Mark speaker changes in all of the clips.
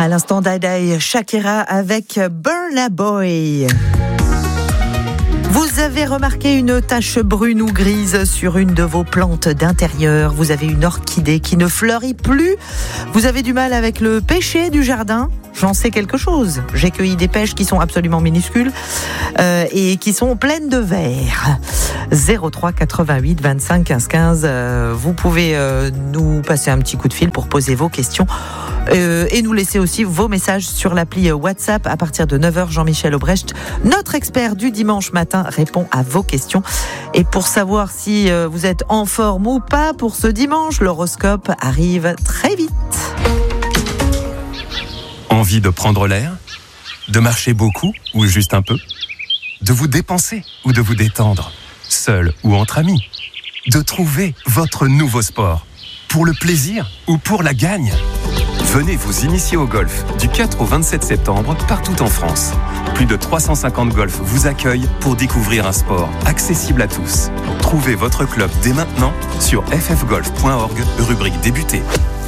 Speaker 1: À l'instant, Dada Shakira avec Burna Boy. Vous avez remarqué une tache brune ou grise sur une de vos plantes d'intérieur. Vous avez une orchidée qui ne fleurit plus. Vous avez du mal avec le pêcher du jardin. J'en sais quelque chose. J'ai cueilli des pêches qui sont absolument minuscules et qui sont pleines de vers. 03 88 25 15 15. Vous pouvez nous passer un petit coup de fil pour poser vos questions et nous laisser aussi vos messages sur l'appli WhatsApp. À partir de 9h, Jean-Michel Aubrecht, notre expert du dimanche matin, répond à vos questions. Et pour savoir si vous êtes en forme ou pas pour ce dimanche, l'horoscope arrive très vite.
Speaker 2: Envie de prendre l'air ? De marcher beaucoup ou juste un peu ? De vous dépenser ou de vous détendre ? Seul ou entre amis ? De trouver votre nouveau sport ? Pour le plaisir ou pour la gagne ? Venez vous initier au golf du 4 au 27 septembre partout en France. Plus de 350 golfs vous accueillent pour découvrir un sport accessible à tous. Trouvez votre club dès maintenant sur ffgolf.org, rubrique débuter.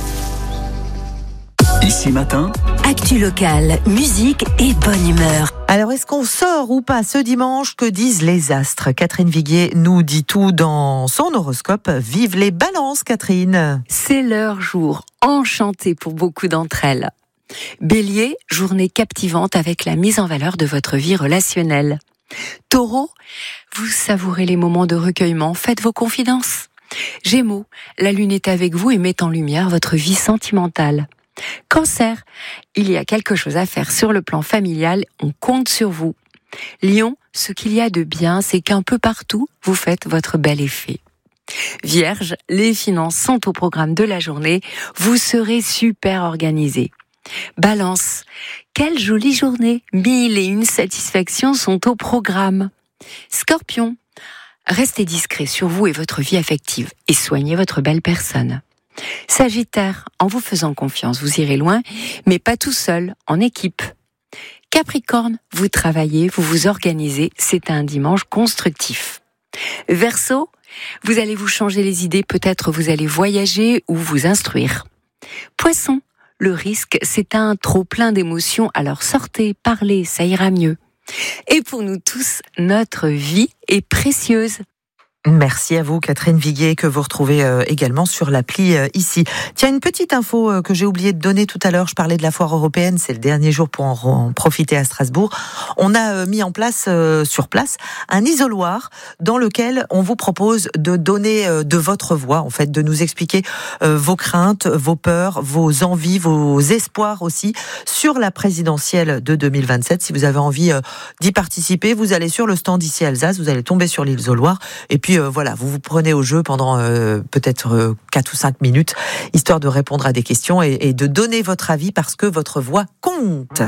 Speaker 3: Ici Matin,
Speaker 4: actu locale, musique et bonne humeur.
Speaker 1: Alors, est-ce qu'on sort ou pas ce dimanche ? Que disent les astres ? Catherine Viguier nous dit tout dans son horoscope. Vive les balances, Catherine !
Speaker 4: C'est leur jour, enchanté pour beaucoup d'entre elles. Bélier, journée captivante avec la mise en valeur de votre vie relationnelle. Taureau, vous savourez les moments de recueillement, faites vos confidences. Gémeaux, la lune est avec vous et met en lumière votre vie sentimentale. Cancer, il y a quelque chose à faire sur le plan familial, on compte sur vous. Lion, ce qu'il y a de bien, c'est qu'un peu partout, vous faites votre bel effet. Vierge, les finances sont au programme de la journée, vous serez super organisé. Balance, quelle jolie journée, 1001 satisfactions sont au programme. Scorpion, restez discret sur vous et votre vie affective et soignez votre belle personne. Sagittaire, en vous faisant confiance, vous irez loin, mais pas tout seul, en équipe. Capricorne, vous travaillez, vous vous organisez, c'est un dimanche constructif. Verseau, vous allez vous changer les idées, peut-être vous allez voyager ou vous instruire. Poisson, le risque, c'est un trop-plein d'émotions, alors sortez, parlez, ça ira mieux. Et pour nous tous, notre vie est précieuse.
Speaker 1: Merci à vous, Catherine Viguier, que vous retrouvez également sur l'appli ici. Tiens, une petite info que j'ai oublié de donner tout à l'heure. Je parlais de la foire européenne. C'est le dernier jour pour en profiter à Strasbourg. On a mis en place, sur place, un isoloir dans lequel on vous propose de donner de votre voix, en fait, de nous expliquer vos craintes, vos peurs, vos envies, vos espoirs aussi sur la présidentielle de 2027. Si vous avez envie d'y participer, vous allez sur le stand ici Alsace, vous allez tomber sur l'isoloir et puis voilà, vous vous prenez au jeu pendant peut-être 4 ou 5 minutes, histoire de répondre à des questions et de donner votre avis parce que votre voix compte.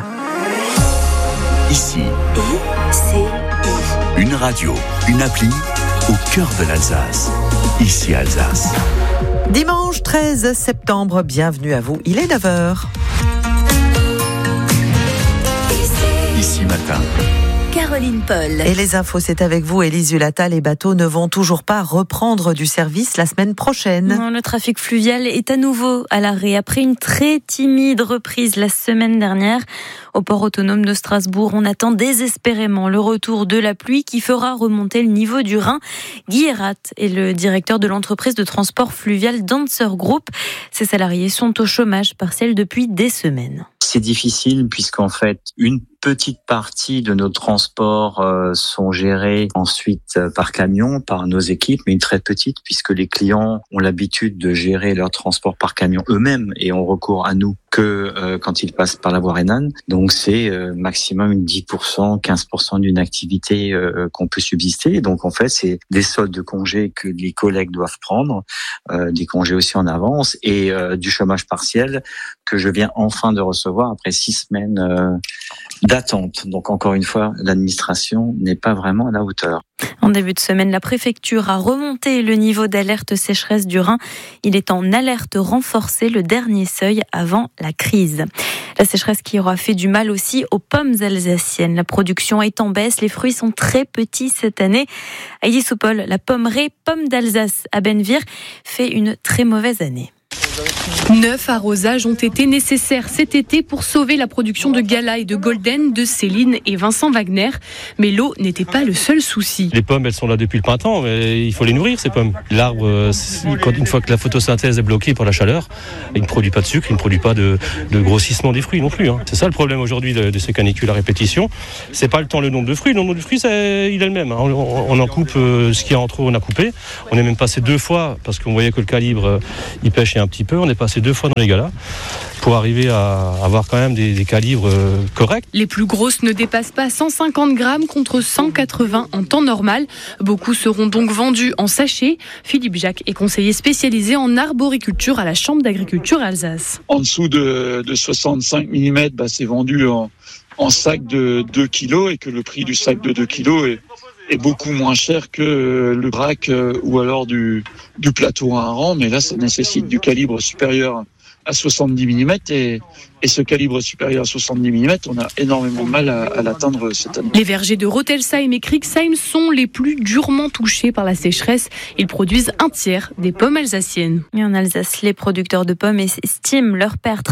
Speaker 3: ici, une radio, une appli au cœur de l'Alsace. Ici Alsace.
Speaker 1: Dimanche 13 septembre, bienvenue à vous, il est 9h.
Speaker 3: Ici Matin.
Speaker 4: Caroline Paul.
Speaker 1: Et les infos, c'est avec vous, Élise Hulata. Les bateaux ne vont toujours pas reprendre du service la semaine prochaine.
Speaker 5: Non, le trafic fluvial est à nouveau à l'arrêt. Après une très timide reprise la semaine dernière, au port autonome de Strasbourg, on attend désespérément le retour de la pluie qui fera remonter le niveau du Rhin. Guy Herat est le directeur de l'entreprise de transport fluvial Dancer Group. Ses salariés sont au chômage partiel depuis des semaines.
Speaker 6: C'est difficile puisqu'en fait, une petite partie de nos transports sont gérés ensuite par camion, par nos équipes, mais une très petite puisque les clients ont l'habitude de gérer leur transport par camion eux-mêmes et ont recours à nous que quand ils passent par la voie rhénane. Donc c'est maximum 10%, 15% d'une activité qu'on peut subsister. Donc en fait, c'est des soldes de congés que les collègues doivent prendre, des congés aussi en avance et du chômage partiel que je viens enfin de recevoir après 6 semaines d'attente. Donc encore une fois, l'administration n'est pas vraiment à la hauteur.
Speaker 5: En début de semaine, la préfecture a remonté le niveau d'alerte sécheresse du Rhin. Il est en alerte renforcée, le dernier seuil avant la crise. La sécheresse qui aura fait du mal aussi aux pommes alsaciennes. La production est en baisse, les fruits sont très petits cette année. Heidi Soupol, la pommerie Pomme d'Alsace à Benvir, fait une très mauvaise année.
Speaker 7: 9 arrosages ont été nécessaires cet été pour sauver la production de Gala et de Golden de Céline et Vincent Wagner. Mais l'eau n'était pas le seul souci.
Speaker 8: Les pommes, elles sont là depuis le printemps, mais il faut les nourrir, ces pommes. L'arbre, une fois que la photosynthèse est bloquée par la chaleur, il ne produit pas de sucre, il ne produit pas de grossissement des fruits non plus. C'est ça le problème aujourd'hui de ces canicules à répétition. C'est pas le temps le nombre de fruits. Le nombre de fruits, il est le même. On en coupe ce qu'il y a en trop, on a coupé. On est même passé 2 fois, parce qu'on voyait que le calibre, il pêchait un petit peu. On est passé 2 fois dans les galas pour arriver à avoir quand même des calibres corrects.
Speaker 7: Les plus grosses ne dépassent pas 150 grammes contre 180 en temps normal. Beaucoup seront donc vendus en sachets. Philippe Jacques est conseiller spécialisé en arboriculture à la Chambre d'agriculture Alsace.
Speaker 9: En dessous de 65 mm, c'est vendu en sac de 2 kg et que le prix du sac de 2 kg est beaucoup moins cher que le braque ou alors du plateau à un rang. Mais là, ça nécessite du calibre supérieur à 70 mm et ce calibre supérieur à 70 mm, on a énormément de mal à l'atteindre cette année.
Speaker 7: Les vergers de Rotelsheim et Kriegsheim sont les plus durement touchés par la sécheresse. Ils produisent 1/3 des pommes alsaciennes.
Speaker 5: Et en Alsace, les producteurs de pommes estiment leur perte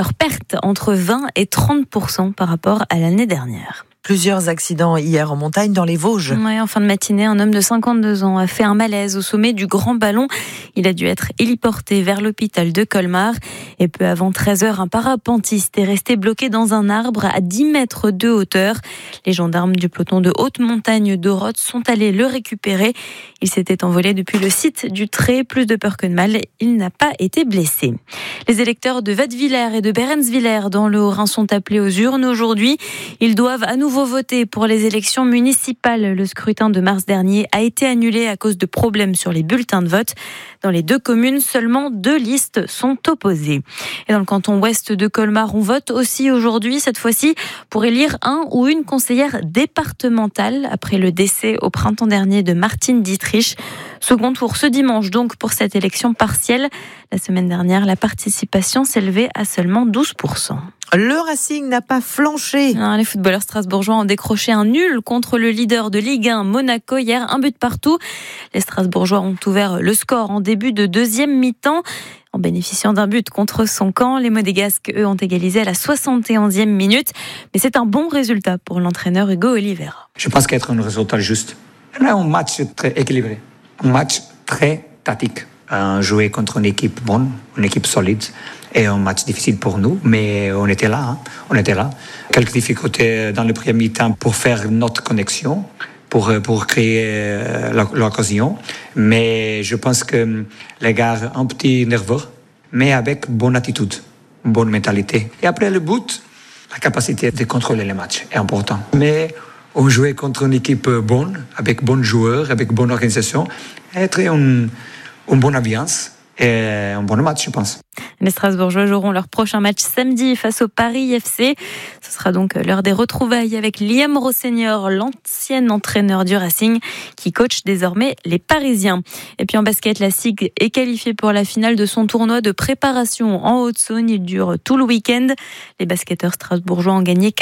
Speaker 5: entre 20 et 30% par rapport à l'année dernière.
Speaker 1: Plusieurs accidents hier en montagne dans les Vosges.
Speaker 5: Ouais, en fin de matinée, un homme de 52 ans a fait un malaise au sommet du Grand Ballon. Il a dû être héliporté vers l'hôpital de Colmar. Et peu avant 13h, un parapentiste est resté bloqué dans un arbre à 10 mètres de hauteur. Les gendarmes du peloton de haute montagne d'Oroth sont allés le récupérer. Il s'était envolé depuis le site du Tré. Plus de peur que de mal, il n'a pas été blessé. Les électeurs de Wattwiller et de Berenswiller dans le Haut-Rhin sont appelés aux urnes aujourd'hui. Ils doivent à nouveau voter pour les élections municipales. Le scrutin de mars dernier a été annulé à cause de problèmes sur les bulletins de vote. Dans les 2 communes, seulement 2 listes sont opposées. Et dans le canton ouest de Colmar, on vote aussi aujourd'hui, cette fois-ci, pour élire un ou une conseillère départementale après le décès au printemps dernier de Martine Dietrich. Second tour ce dimanche donc pour cette élection partielle. La semaine dernière, la participation s'élevait à seulement 12%.
Speaker 1: Le Racing n'a pas flanché.
Speaker 5: Les footballeurs strasbourgeois ont décroché un nul contre le leader de Ligue 1, Monaco, hier, 1 but partout. Les Strasbourgeois ont ouvert le score en début de deuxième mi-temps. En bénéficiant d'un but contre son camp, les Monégasques, eux, ont égalisé à la 71e minute. Mais c'est un bon résultat pour l'entraîneur Hugo Oliveira.
Speaker 10: Je pense qu'être un résultat juste. On a un match très équilibré, un match très tactique. Jouer contre une équipe bonne, une équipe solide, et un match difficile pour nous, mais on était là. Quelques difficultés dans le premier mi-temps pour faire notre connexion, pour créer l'occasion, mais je pense que les gars un petit nerveux, mais avec bonne attitude, bonne mentalité. Et après le but, la capacité de contrôler les matchs est importante. Mais on jouait contre une équipe bonne, avec bons joueurs, avec bonne organisation, être une bonne ambiance et un bon match, je pense.
Speaker 5: Les Strasbourgeois joueront leur prochain match samedi face au Paris FC. Ce sera donc l'heure des retrouvailles avec Liam Rosseigneur, l'ancien entraîneur du Racing, qui coach désormais les Parisiens. Et puis en basket, la SIG est qualifiée pour la finale de son tournoi de préparation en Haute-Saône. Il dure tout le week-end. Les basketteurs strasbourgeois ont gagné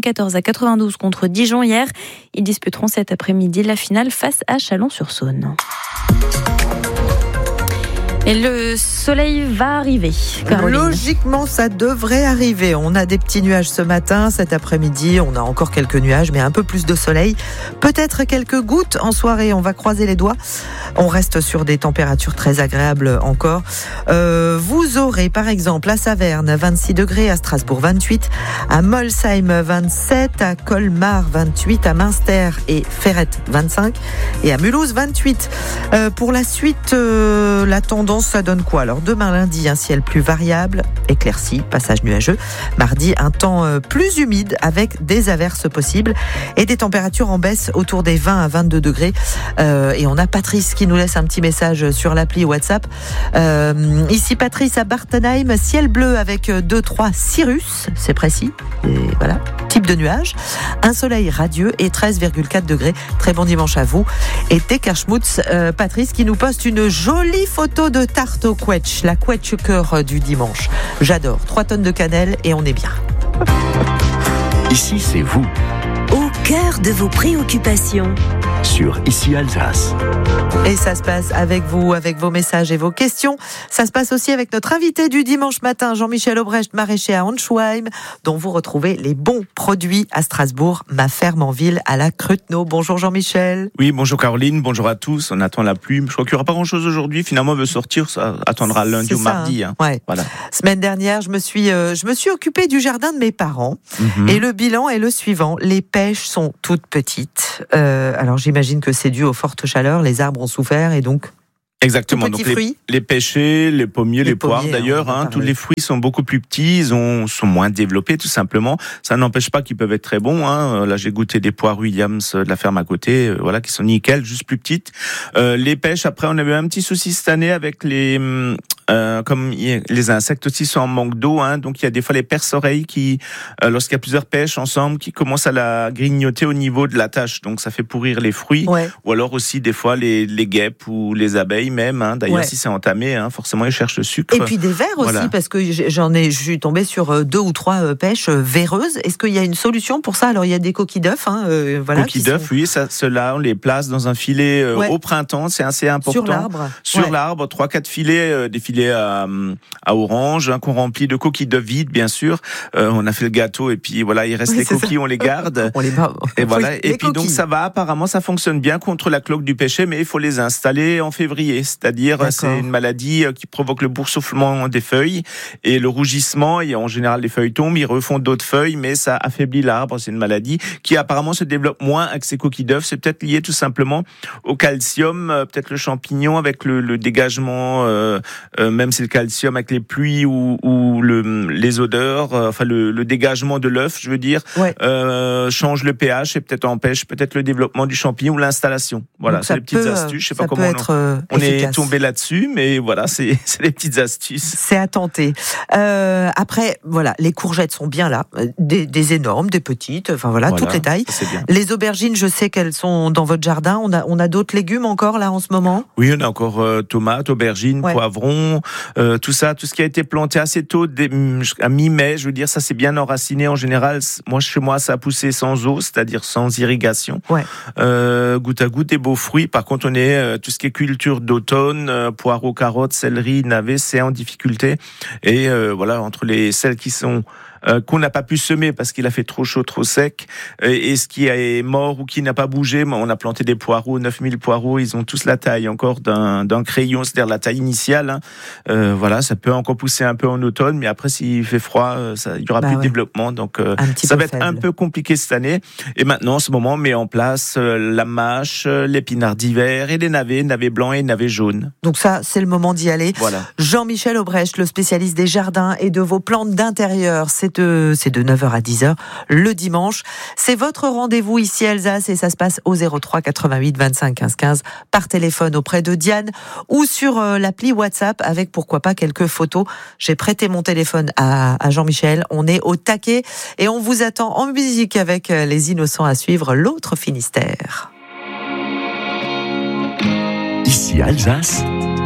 Speaker 5: 94-92 contre Dijon hier. Ils disputeront cet après-midi la finale face à Chalon-sur-Saône. Et le soleil va arriver, Caroline.
Speaker 1: Logiquement, ça devrait arriver. On a des petits nuages ce matin, cet après-midi, on a encore quelques nuages, mais un peu plus de soleil. Peut-être quelques gouttes en soirée, on va croiser les doigts. On reste sur des températures très agréables encore. Vous aurez par exemple à Saverne 26 degrés, à Strasbourg 28, à Molsheim 27, à Colmar 28, à Münster et Ferrette 25 et à Mulhouse 28. Pour la suite, la tendance, ça donne quoi? Alors demain lundi, un ciel plus variable, éclairci, passage nuageux. Mardi, un temps plus humide avec des averses possibles et des températures en baisse autour des 20 à 22 degrés. Et on a Patrice qui nous laisse un petit message sur l'appli WhatsApp. Ici Patrice à Bartenheim, ciel bleu avec 2-3 cirrus, c'est précis. Et voilà, type de nuage. Un soleil radieux et 13,4 degrés. Très bon dimanche à vous. Et Teckerschmutz, Patrice qui nous poste une jolie photo de tarte au quetch, la quetch cœur du dimanche. J'adore. 3 tonnes de cannelle et on est bien.
Speaker 3: Ici, c'est vous.
Speaker 11: Au cœur de vos préoccupations.
Speaker 3: sur Ici Alsace.
Speaker 1: Et ça se passe avec vous, avec vos messages et vos questions. Ça se passe aussi avec notre invité du dimanche matin, Jean-Michel Aubrecht, maraîcher à Honschweim, dont vous retrouvez les bons produits à Strasbourg, ma ferme en ville à la Cruteno. Bonjour Jean-Michel.
Speaker 11: Oui, bonjour Caroline, bonjour à tous. On attend la pluie. Je crois qu'il n'y aura pas grand-chose aujourd'hui. Finalement, on veut sortir, ça attendra lundi ou mardi.
Speaker 1: Hein. Ouais.
Speaker 11: Voilà.
Speaker 1: Semaine dernière, je me suis occupée du jardin de mes parents. Et le bilan est le suivant. Les pêches sont toutes petites. Alors j'imagine que c'est dû aux fortes chaleurs. Les arbres ont souffert et donc...
Speaker 11: Exactement. Donc les pêchers, les pommiers, les poires d'ailleurs, tous les fruits sont beaucoup plus petits, sont moins développés tout simplement. Ça n'empêche pas qu'ils peuvent être très bons. Là, j'ai goûté des poires Williams de la ferme à côté, qui sont nickel, juste plus petites. Les pêches, après, on avait un petit souci cette année avec comme les insectes aussi sont en manque d'eau, donc il y a des fois les perce-oreilles qui, lorsqu'il y a plusieurs pêches ensemble, qui commencent à la grignoter au niveau de la tâche. Donc ça fait pourrir les fruits. Ouais. Ou alors aussi des fois les guêpes ou les abeilles même. D'ailleurs, si c'est entamé, forcément ils cherchent le sucre.
Speaker 1: Et puis des vers aussi, parce que je suis tombée sur 2 ou 3 pêches véreuses. Est-ce qu'il y a une solution pour ça? Alors il y a des coquilles d'œufs.
Speaker 11: Coquilles d'œufs, oui, ceux-là on les place dans un filet au printemps, c'est assez important. Sur l'arbre, 3-4 filets, des filets à orange, qu'on remplit de coquilles d'œufs vides, bien sûr. On a fait le gâteau et puis voilà, il reste les coquilles, on les garde. Et voilà. Et puis donc ça va, apparemment ça fonctionne bien contre la cloque du pêcher, mais il faut les installer en février. C'est-à-dire, c'est une maladie qui provoque le boursouflement des feuilles et le rougissement. Et en général, les feuilles tombent, ils refont d'autres feuilles, mais ça affaiblit l'arbre. C'est une maladie qui apparemment se développe moins avec ces coquilles d'œufs. C'est peut-être lié tout simplement au calcium, peut-être le champignon avec le dégagement, même si le calcium avec les pluies ou les odeurs, le dégagement de l'œuf, je veux dire, change le pH et peut-être empêche peut-être le développement du champignon ou l'installation. Voilà, c'est les petites astuces. Je sais pas comment on est tombé là-dessus, mais voilà, c'est les petites astuces.
Speaker 1: C'est à tenter. Après, voilà, les courgettes sont bien là, des énormes, des petites, toutes les tailles. Les aubergines, je sais qu'elles sont dans votre jardin. On a d'autres légumes encore là en ce moment?
Speaker 11: Oui, on a encore tomates, aubergines, poivrons, tout ça, tout ce qui a été planté assez tôt, à mi-mai, je veux dire, ça c'est bien enraciné en général. Chez moi, ça a poussé sans eau, c'est-à-dire sans irrigation. Goutte à goutte, des beaux fruits. Par contre, on est tout ce qui est culture d'automne, poireaux, carottes, céleri, navets, c'est en difficulté. Et entre celles qui sont qu'on n'a pas pu semer parce qu'il a fait trop chaud, trop sec, et ce qui est mort ou qui n'a pas bougé, on a planté des poireaux, 9000 poireaux, ils ont tous la taille encore d'un crayon, c'est-à-dire la taille initiale. Ça peut encore pousser un peu en automne, mais après s'il fait froid, il y aura plus de développement, donc ça va être un peu compliqué cette année. Et maintenant, en ce moment, on met en place la mâche, l'épinard d'hiver et les navets blancs et navets jaunes.
Speaker 1: Donc ça, c'est le moment d'y aller.
Speaker 11: Voilà.
Speaker 1: Jean-Michel Aubrecht, le spécialiste des jardins et de vos plantes d'intérieur, c'est de 9h à 10h le dimanche. C'est votre rendez-vous ici à Alsace et ça se passe au 03 88 25 15 15 par téléphone auprès de Diane ou sur l'appli WhatsApp avec pourquoi pas quelques photos. J'ai prêté mon téléphone à Jean-Michel. On est au taquet et on vous attend en musique avec les Innocents à suivre, l'autre Finistère.
Speaker 3: Ici Alsace,